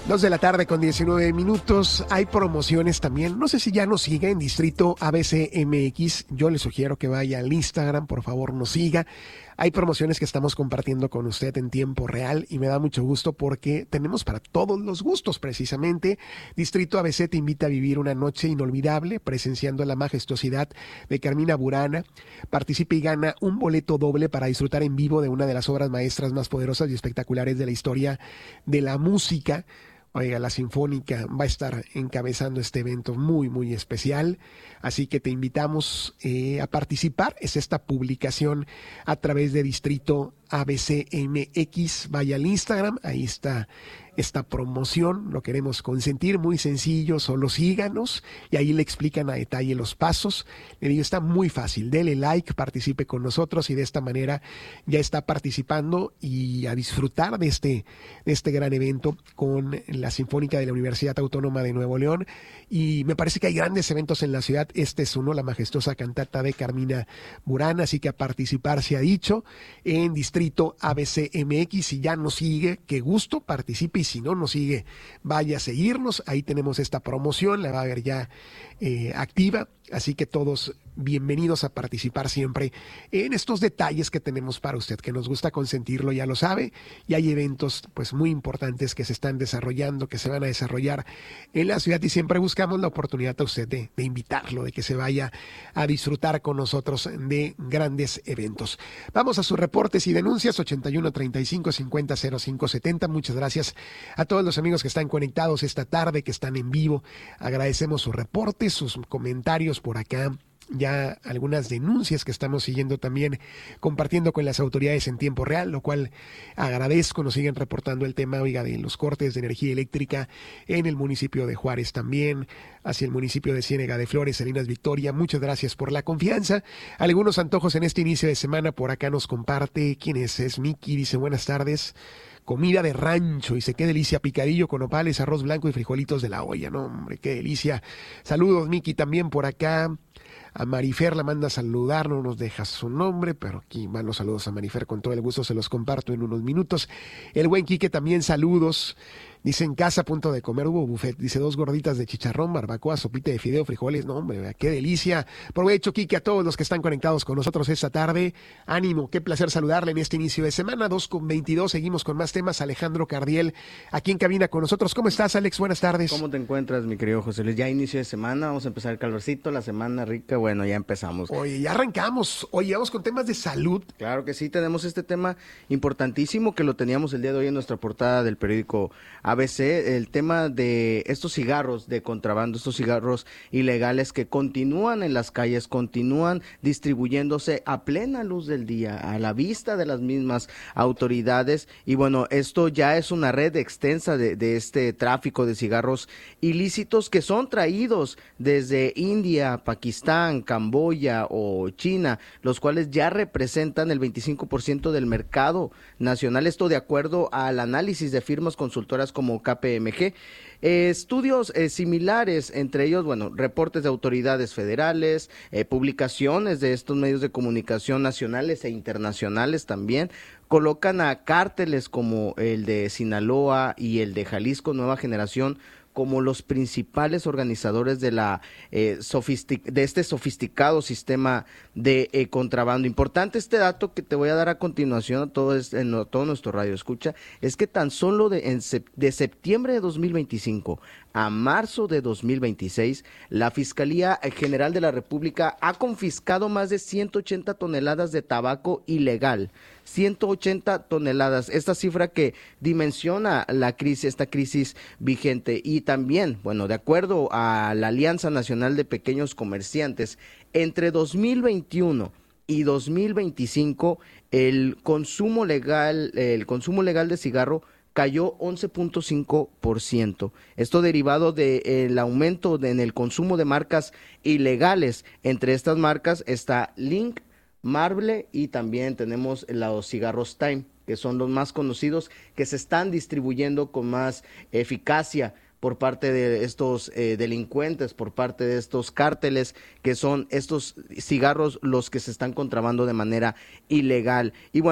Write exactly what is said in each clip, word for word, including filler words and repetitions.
Dos de la tarde con diecinueve minutos. Hay promociones también. No sé si ya nos siga en Distrito A B C M X. Yo le sugiero que vaya al Instagram, por favor nos siga. Hay promociones que estamos compartiendo con usted en tiempo real y me da mucho gusto porque tenemos para todos los gustos precisamente. Distrito A B C te invita a vivir una noche inolvidable presenciando la majestuosidad de Carmina Burana. Participa y gana un boleto doble para disfrutar en vivo de una de las obras maestras más poderosas y espectaculares de la historia de la música. Oiga, la Sinfónica va a estar encabezando este evento muy, muy especial, así que te invitamos eh, a participar. Es esta publicación a través de Distrito A B C M X. Vaya al Instagram, ahí está esta promoción, lo queremos consentir, muy sencillo, solo síganos y ahí le explican a detalle los pasos. Le digo, está muy fácil, dele like, participe con nosotros y de esta manera ya está participando y a disfrutar de este, de este gran evento con la Sinfónica de la Universidad Autónoma de Nuevo León. Y me parece que hay grandes eventos en la ciudad, este es uno, la majestuosa cantata de Carmina Burana, así que a participar se ha dicho en Distrito A B C M X. Si ya nos sigue, qué gusto, participe, y si no nos sigue, vaya a seguirnos, ahí tenemos esta promoción, la va a ver ya eh, activa, así que todos bienvenidos a participar siempre en estos detalles que tenemos para usted, que nos gusta consentirlo, ya lo sabe, y hay eventos pues muy importantes que se están desarrollando, que se van a desarrollar en la ciudad y siempre buscamos la oportunidad a usted de, de invitarlo, de que se vaya a disfrutar con nosotros de grandes eventos. Vamos a sus reportes y denuncias, ochenta y uno, treinta y cinco, cincuenta, cero cinco, setenta. Muchas gracias a todos los amigos que están conectados esta tarde, que están en vivo. Agradecemos sus reportes, sus comentarios por acá. Ya algunas denuncias que estamos siguiendo también, compartiendo con las autoridades en tiempo real, lo cual agradezco. Nos siguen reportando el tema, oiga, de los cortes de energía eléctrica en el municipio de Juárez también, hacia el municipio de Ciénega de Flores, Salinas Victoria. Muchas gracias por la confianza. Algunos antojos en este inicio de semana por acá nos comparte. ¿Quién es? Es Miki, dice buenas tardes. Comida de rancho, dice, qué delicia, picadillo con nopales, arroz blanco y frijolitos de la olla, no hombre, qué delicia. Saludos, Miki, también por acá. A Marifer la manda a saludar, no nos deja su nombre, pero aquí van los saludos a Marifer, con todo el gusto se los comparto en unos minutos. El buen Quique también saludos. Dice, en casa a punto de comer, hubo buffet. Dice, dos gorditas de chicharrón, barbacoa, sopita de fideo, frijoles. No, hombre, qué delicia. Provecho, Quique, a todos los que están conectados con nosotros esta tarde. Ánimo, qué placer saludarle en este inicio de semana. dos con veintidós, seguimos con más temas. Alejandro Cardiel, aquí en cabina con nosotros. ¿Cómo estás, Alex? Buenas tardes. ¿Cómo te encuentras, mi querido José Luis? Ya inicio de semana, vamos a empezar el calorcito, la semana rica. Bueno, ya empezamos. Oye, ya arrancamos. Oye, vamos con temas de salud. Claro que sí, tenemos este tema importantísimo que lo teníamos el día de hoy en nuestra portada del periódico A B C, el tema de estos cigarros de contrabando, estos cigarros ilegales que continúan en las calles, continúan distribuyéndose a plena luz del día, a la vista de las mismas autoridades. Y bueno, esto ya es una red extensa de, de este tráfico de cigarros ilícitos que son traídos desde India, Pakistán, Camboya o China, los cuales ya representan el veinticinco por ciento del mercado nacional. Esto de acuerdo al análisis de firmas consultoras como K P M G. Eh, estudios eh, similares, entre ellos, bueno, reportes de autoridades federales, eh, publicaciones de estos medios de comunicación nacionales e internacionales también, colocan a cárteles como el de Sinaloa y el de Jalisco Nueva Generación como los principales organizadores de la eh, sofistic de este sofisticado sistema de eh, contrabando. Importante este dato que te voy a dar a continuación a todo, este, en todo nuestro radio escucha, es que tan solo de, en, de septiembre de dos mil veinticinco a marzo de dos mil veintiséis, la Fiscalía General de la República ha confiscado más de ciento ochenta toneladas de tabaco ilegal. ciento ochenta toneladas, esta cifra que dimensiona la crisis, esta crisis vigente. Y también, bueno, de acuerdo a la Alianza Nacional de Pequeños Comerciantes, entre dos mil veintiuno y dos mil veinticinco el consumo legal, el consumo legal de cigarro cayó once punto cinco por ciento. Esto derivado del de, aumento de, en el consumo de marcas ilegales. Entre estas marcas está Link, Marble y también tenemos los cigarros Time, que son los más conocidos, que se están distribuyendo con más eficacia por parte de estos eh, delincuentes, por parte de estos cárteles, que son estos cigarros los que se están contrabando de manera ilegal. Y bueno,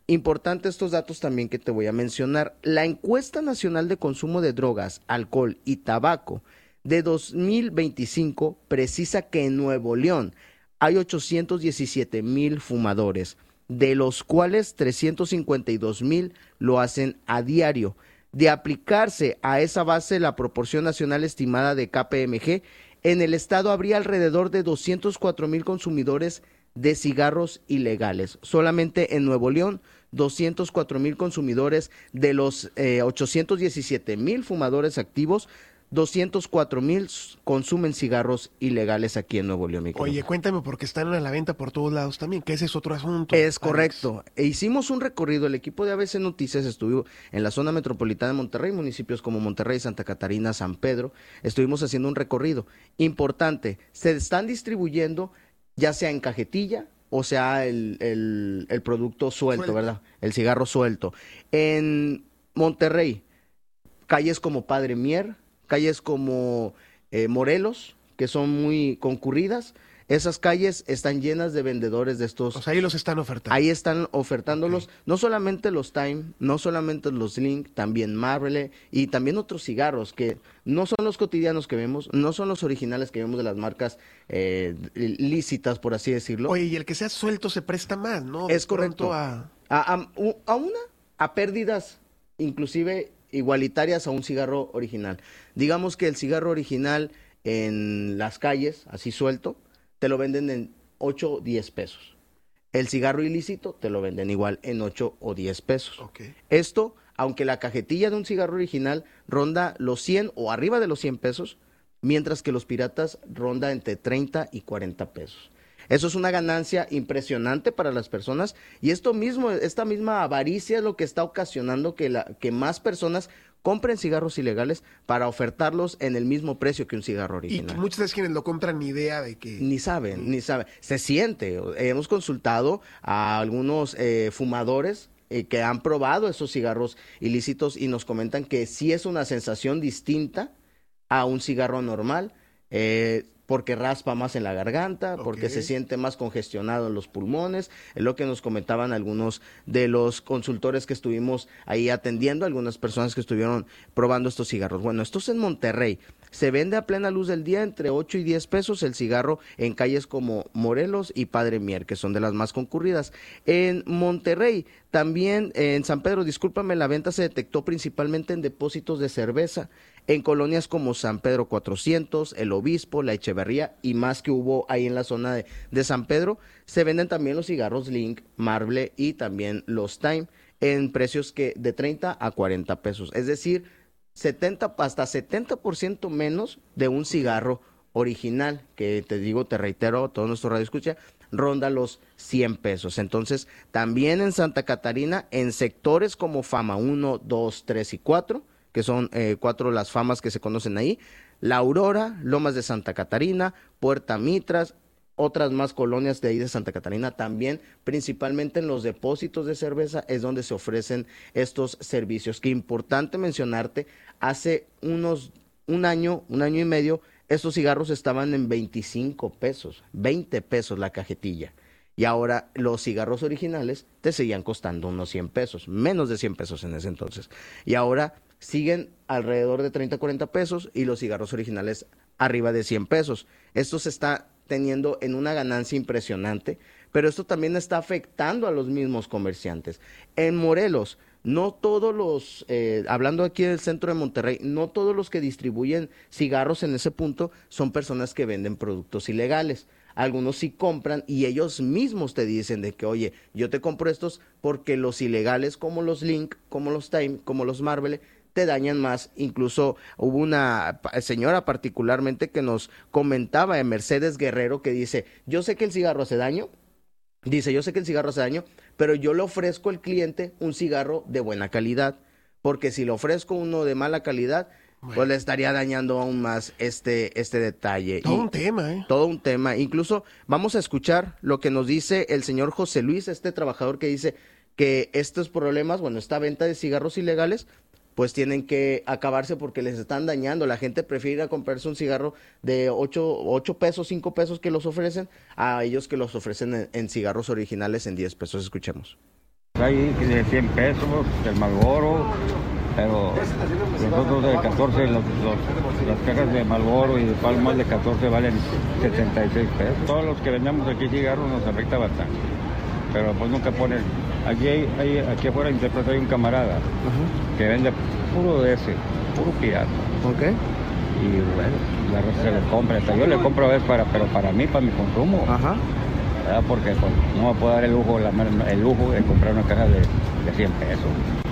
Importante estos datos también que te voy a mencionar. La encuesta nacional de consumo de drogas, alcohol y tabaco de dos mil veinticinco precisa que en Nuevo León hay ochocientos diecisiete mil fumadores, de los cuales trescientos cincuenta y dos mil lo hacen a diario. De aplicarse a esa base la proporción nacional estimada de K P M G, en el estado habría alrededor de doscientos cuatro mil consumidores de cigarros ilegales. Solamente en Nuevo León, doscientos cuatro mil consumidores de los eh, ochocientos diecisiete mil fumadores activos, doscientos cuatro mil consumen cigarros ilegales aquí en Nuevo León. Oye, cuéntame, porque están a la venta por todos lados también, que ese es otro asunto. Es correcto. E hicimos un recorrido, el equipo de A B C Noticias estuvo en la zona metropolitana de Monterrey, municipios como Monterrey, Santa Catarina, San Pedro. Estuvimos haciendo un recorrido importante. Se están distribuyendo ya sea en cajetilla o sea el, el, el producto suelto, suelto, ¿verdad? El cigarro suelto. En Monterrey, calles como Padre Mier, calles como eh, Morelos, que son muy concurridas, esas calles están llenas de vendedores de estos. O sea, ahí los están ofertando. Ahí están ofertándolos, okay. No solamente los Time, no solamente los Link, también Marlboro y también otros cigarros que no son los cotidianos que vemos, no son los originales que vemos de las marcas eh, lícitas, por así decirlo. Oye, y el que sea suelto se presta más, ¿no? Es correcto. A... A, a, a una, a pérdidas, inclusive igualitarias a un cigarro original. Digamos que el cigarro original en las calles, así suelto, te lo venden en ocho o diez pesos. El cigarro ilícito te lo venden igual en ocho o diez pesos. Okay. Esto, aunque la cajetilla de un cigarro original ronda los cien o arriba de los cien pesos, mientras que los piratas ronda entre treinta y cuarenta pesos. Eso es una ganancia impresionante para las personas y esto mismo, esta misma avaricia es lo que está ocasionando que, la, que más personas compren cigarros ilegales para ofertarlos en el mismo precio que un cigarro original. Y muchas veces quienes lo compran ni idea de que... Ni saben, ni saben. Se siente. Hemos consultado a algunos eh, fumadores eh, que han probado esos cigarros ilícitos y nos comentan que sí es una sensación distinta a un cigarro normal, eh, porque raspa más en la garganta, okay. Porque se siente más congestionado en los pulmones, es lo que nos comentaban algunos de los consultores que estuvimos ahí atendiendo, algunas personas que estuvieron probando estos cigarros. Bueno, esto es en Monterrey, se vende a plena luz del día entre ocho y diez pesos el cigarro en calles como Morelos y Padre Mier, que son de las más concurridas. En Monterrey, también en San Pedro, discúlpame, la venta se detectó principalmente en depósitos de cerveza, en colonias como San Pedro cuatrocientos, El Obispo, La Echeverría y más que hubo ahí en la zona de, de San Pedro, se venden también los cigarros Link, Marlboro y también los Time en precios que de treinta a cuarenta pesos, es decir, setenta hasta setenta por ciento menos de un cigarro original, que te digo, te reitero, todo nuestro radio escucha, ronda los cien pesos. Entonces, también en Santa Catarina, en sectores como Fama uno, dos, tres y cuatro, que son eh, cuatro las famas que se conocen ahí, La Aurora, Lomas de Santa Catarina, Puerta Mitras, otras más colonias de ahí de Santa Catarina, también principalmente en los depósitos de cerveza es donde se ofrecen estos servicios. Que importante mencionarte, hace unos un año, un año y medio, estos cigarros estaban en veinticinco pesos, veinte pesos la cajetilla. Y ahora los cigarros originales te seguían costando unos cien pesos, menos de cien pesos en ese entonces. Y ahora siguen alrededor de treinta, cuarenta pesos y los cigarros originales arriba de cien pesos. Esto se está teniendo en una ganancia impresionante, pero esto también está afectando a los mismos comerciantes. En Morelos, no todos los, eh, hablando aquí del centro de Monterrey, no todos los que distribuyen cigarros en ese punto son personas que venden productos ilegales. Algunos sí compran y ellos mismos te dicen de que, oye, yo te compro estos porque los ilegales como los Link, como los Time, como los Marlboro, te dañan más. Incluso hubo una señora particularmente que nos comentaba en Mercedes Guerrero que dice, yo sé que el cigarro hace daño, dice, yo sé que el cigarro hace daño, pero yo le ofrezco al cliente un cigarro de buena calidad, porque si le ofrezco uno de mala calidad, bueno, pues le estaría dañando aún más este, este detalle. Todo y un tema, ¿eh? Todo un tema. Incluso vamos a escuchar lo que nos dice el señor José Luis, este trabajador que dice que estos problemas, bueno, esta venta de cigarros ilegales, pues tienen que acabarse porque les están dañando. La gente prefiere ir a comprarse un cigarro de ocho pesos, cinco pesos que los ofrecen, a ellos que los ofrecen en, en cigarros originales en diez pesos. Escuchemos. hay de cien pesos, el Marlboro, pero nosotros de catorce, los, los, las cajas de Marlboro y de Palmas de catorce valen sesenta y seis pesos. Todos los que vendemos aquí cigarros nos afecta bastante, pero pues nunca ponen. Aquí, hay, hay, aquí afuera de Interplaza hay un camarada uh-huh. que vende puro de ese, puro pirata. Ok. Y bueno, la raza se lo compra. Hasta yo le compro a veces, para, pero para mí, para mi consumo. Ajá. ¿Verdad? Porque pues, no me puedo dar el lujo, la, el lujo de comprar una caja de, de cien pesos.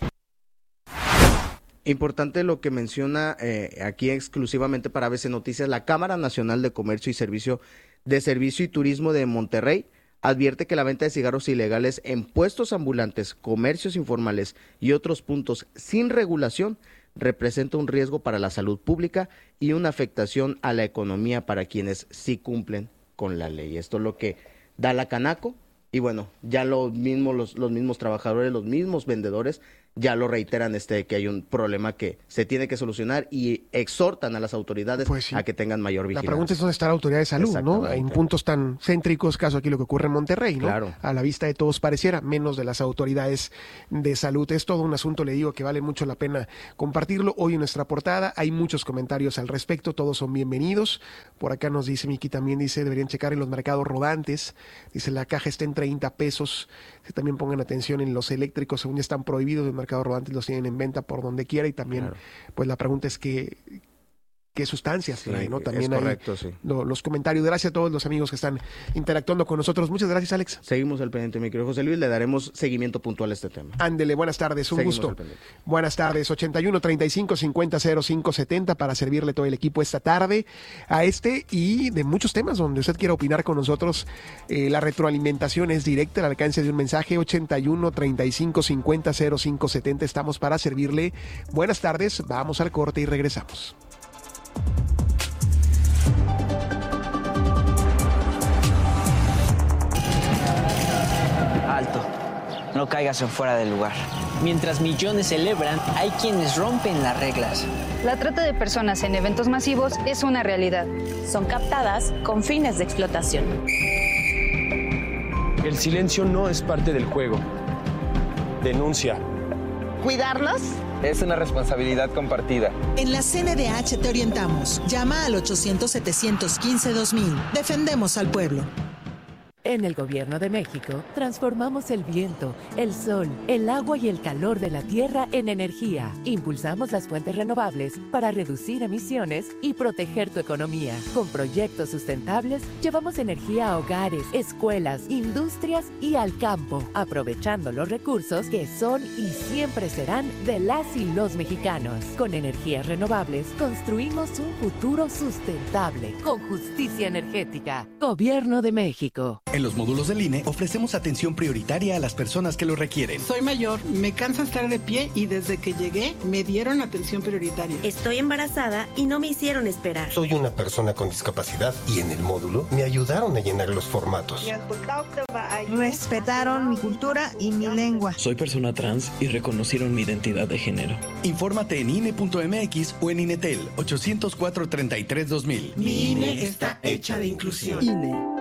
Importante lo que menciona eh, aquí exclusivamente para A B C Noticias, la Cámara Nacional de Comercio y Servicio de Servicio y Turismo de Monterrey advierte que la venta de cigarros ilegales en puestos ambulantes, comercios informales y otros puntos sin regulación representa un riesgo para la salud pública y una afectación a la economía para quienes sí cumplen con la ley. Esto es lo que da la Canaco y bueno, ya los mismos, los, los mismos trabajadores, los mismos vendedores ya lo reiteran este que hay un problema que se tiene que solucionar y exhortan a las autoridades pues sí. a que tengan mayor vigilancia. La pregunta es dónde está la autoridad de salud, ¿no? En puntos tan céntricos, caso aquí lo que ocurre en Monterrey, ¿no? Claro. A la vista de todos pareciera, menos de las autoridades de salud. Es todo un asunto, le digo, que vale mucho la pena compartirlo. Hoy en nuestra portada hay muchos comentarios al respecto, todos son bienvenidos. Por acá nos dice Miki, también dice, deberían checar en los mercados rodantes. Dice, la caja está en treinta pesos. Que también pongan atención en los eléctricos, según ya están prohibidos, los mercados rodantes los tienen en venta por donde quiera y también, claro. pues la pregunta es que qué sustancias trae, sí, ¿no? También es correcto, hay sí. lo, los comentarios. Gracias a todos los amigos que están interactuando con nosotros. Muchas gracias, Alex. Seguimos al pendiente, mi querido José Luis. Le daremos seguimiento puntual a este tema. Ándele, buenas tardes, un Seguimos gusto. Buenas tardes, ochenta y uno, treinta y cinco, cincuenta, cero cinco, setenta para servirle todo el equipo esta tarde a este y de muchos temas donde usted quiera opinar con nosotros. Eh, la retroalimentación es directa, el alcance de un mensaje, ochenta y uno, treinta y cinco, cincuenta, cero cinco, setenta. Estamos para servirle. Buenas tardes, vamos al corte y regresamos. Alto, no caigas en fuera del lugar. Mientras millones celebran, hay quienes rompen las reglas. La trata de personas en eventos masivos es una realidad. Son captadas con fines de explotación. El silencio no es parte del juego. Denuncia. ¿Cuidarlos? Es una responsabilidad compartida. En la C N D H te orientamos. Llama al ochocientos, setecientos quince, dos mil. Defendemos al pueblo. En el Gobierno de México, transformamos el viento, el sol, el agua y el calor de la tierra en energía. Impulsamos las fuentes renovables para reducir emisiones y proteger tu economía. Con proyectos sustentables, llevamos energía a hogares, escuelas, industrias y al campo, aprovechando los recursos que son y siempre serán de las y los mexicanos. Con energías renovables, construimos un futuro sustentable, con justicia energética. Gobierno de México. En los módulos del I N E ofrecemos atención prioritaria a las personas que lo requieren. Soy mayor, me cansa estar de pie y desde que llegué me dieron atención prioritaria. Estoy embarazada y no me hicieron esperar. Soy una persona con discapacidad y en el módulo me ayudaron a llenar los formatos. Respetaron mi cultura y mi lengua. Soy persona trans y reconocieron mi identidad de género. Infórmate en I N E punto M X o en INETEL ochocientos cuatro, treinta y tres, dos mil. Mi I N E está hecha de inclusión. I N E.